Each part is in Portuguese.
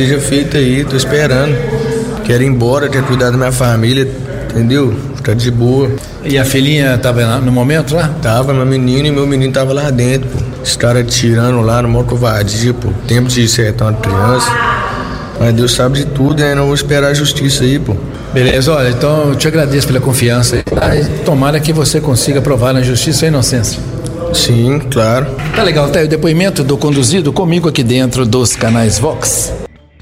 seja feito aí, tô esperando. Quero ir embora, quero cuidar da minha família, entendeu? Ficar de boa. E a filhinha tava no momento lá? Tava, meu menino e meu menino tava lá dentro, pô. Os caras tirando lá no maior covardia, pô. Tempo de acertar uma criança. Mas Deus sabe de tudo, né? Não vou esperar a justiça aí, pô. Beleza, olha, então eu te agradeço pela confiança. Tomara que você consiga provar na justiça a inocência. Sim, claro. Tá legal, tá aí o depoimento do conduzido comigo aqui dentro dos canais Vox.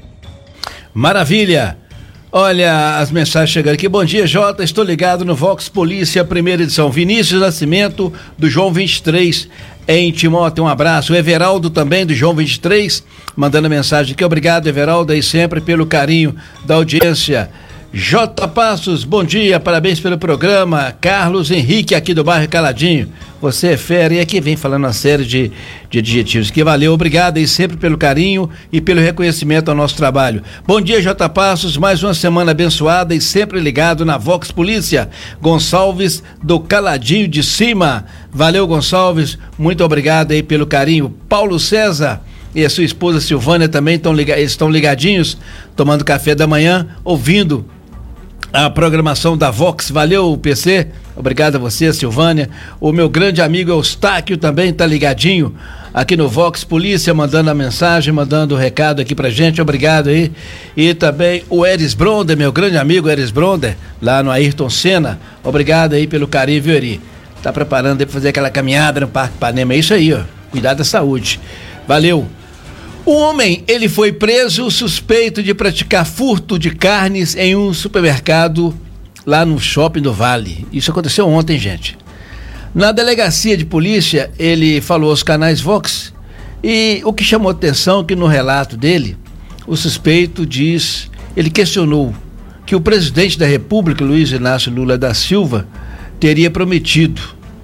Maravilha! Olha as mensagens chegando aqui. Bom dia, Jota, estou ligado no Vox Polícia, primeira edição. Vinícius Nascimento, do João 23, em Timóteo, um abraço. O Everaldo também, do João 23, mandando mensagem aqui. Obrigado, Everaldo, aí sempre pelo carinho da audiência. J. Passos, bom dia, parabéns pelo programa. Carlos Henrique, aqui do bairro Caladinho. Você é fera, e aqui vem falando uma série de adjetivos. Que valeu, obrigado aí sempre pelo carinho e pelo reconhecimento ao nosso trabalho. Bom dia, J. Passos, mais uma semana abençoada e sempre ligado na Vox Polícia. Gonçalves, do Caladinho de Cima. Valeu, Gonçalves, muito obrigado aí pelo carinho. Paulo César e a sua esposa Silvânia também estão ligadinhos, tomando café da manhã, ouvindo a programação da Vox. Valeu, PC, obrigado a você, Silvânia. O meu grande amigo Eustáquio também tá ligadinho aqui no Vox Polícia, mandando a mensagem, mandando o recado aqui pra gente, obrigado aí. E também o Eris Bronder, meu grande amigo Eris Bronder, lá no Ayrton Senna, obrigado aí pelo carinho, viu, Eri? Tá preparando aí pra fazer aquela caminhada no Parque Ipanema, é isso aí, ó, cuidar da saúde. Valeu. O homem, ele foi preso suspeito de praticar furto de carnes em um supermercado lá no Shopping do Vale. Isso aconteceu ontem, gente. Na delegacia de polícia, ele falou aos canais Vox, e o que chamou atenção é que no relato dele, o suspeito ele questionou que o presidente da República, Luiz Inácio Lula da Silva, teria prometido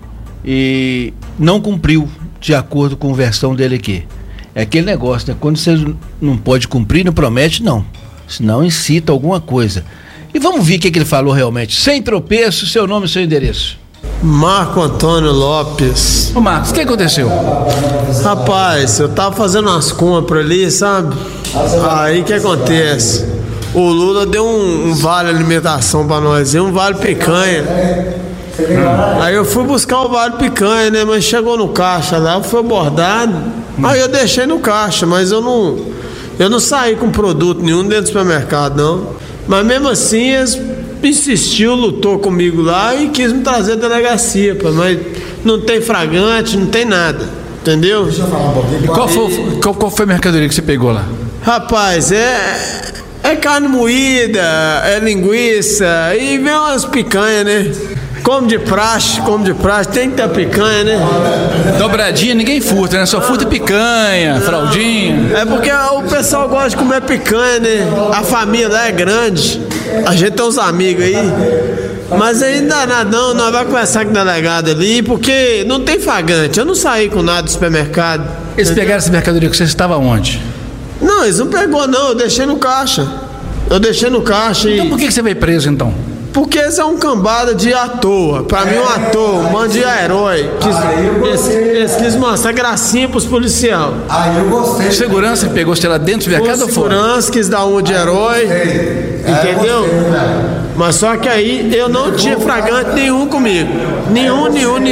e não cumpriu, de acordo com a versão dele aqui. É aquele negócio, né? Quando você não pode cumprir, não promete, não. Senão incita alguma coisa. E vamos ver o que ele falou realmente. Sem tropeço, seu nome e seu endereço. Marco Antônio Lopes. Ô Marcos, o que aconteceu? Rapaz, eu tava fazendo umas compras ali, sabe? Aí o que acontece? O Lula deu um vale alimentação pra nós, um vale picanha. Aí eu fui buscar o vale picanha, né? Mas chegou no caixa lá, foi abordado. Aí eu deixei no caixa, mas eu não saí com produto nenhum dentro do supermercado, não. Mas mesmo assim, eles insistiu, lutou comigo lá e quis me trazer a delegacia, pô. Mas não tem flagrante, não tem nada, entendeu? Deixa eu falar um pouquinho. Qual foi a mercadoria que você pegou lá? Rapaz, é carne moída, é linguiça e vem umas picanhas, né? Como de praxe, tem que ter picanha, né? Dobradinha ninguém furta, né? Só furta picanha, fraldinha. É porque o pessoal gosta de comer picanha, né? A família lá é grande, a gente tem uns amigos aí. Mas ainda nada, não, nós vamos conversar com o delegado ali, porque não tem flagrante, eu não saí com nada do supermercado. Eles pegaram essa mercadoria que você estava onde? Não, eles não pegou não, eu deixei no caixa. Então por que você veio preso então? Porque esse é um cambada de à toa. Pra mim, um ator, um bando de herói. Eles quis mostrar gracinha pros policiais. Eu gostei. Segurança pegou você lá dentro do mercado ou fora? Segurança quis dar um de herói. Entendeu? Mas só que aí eu não tinha flagrante nenhum comigo. Nenhum.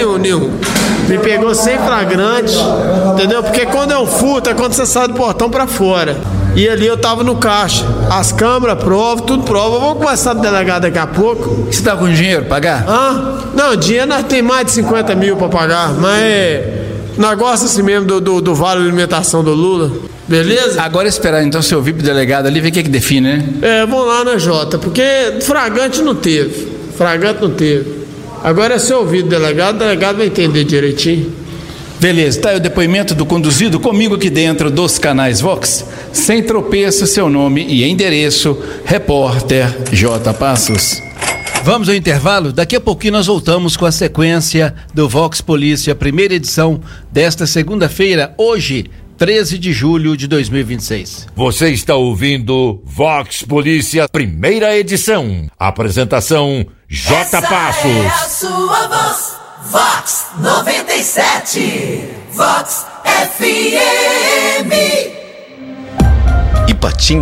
Me pegou sem flagrante. Entendeu? Porque quando eu furto é quando você sai do portão pra fora. E ali eu tava no caixa. As câmeras provam, tudo prova. Eu vou conversar com o delegado daqui a pouco. Você tá com dinheiro pra pagar? Não, dinheiro nós tem mais de 50 mil pra pagar. Mas negócio assim mesmo do vale alimentação do Lula. Beleza? Agora esperar então você ouvir pro delegado ali, ver o que define, né? Vamos lá, né, Jota? Porque flagrante não teve. Agora é se ouvir o delegado vai entender direitinho. Beleza, tá aí o depoimento do conduzido comigo aqui dentro dos canais Vox. Sem tropeço, seu nome e endereço, repórter J. Passos. Vamos ao intervalo, daqui a pouquinho nós voltamos com a sequência do Vox Polícia, primeira edição desta segunda-feira, hoje, 13 de julho de 2026. Você está ouvindo Vox Polícia, primeira edição. Apresentação J. Passos. É a sua voz. Vox 97, Vox FM. Ipatinga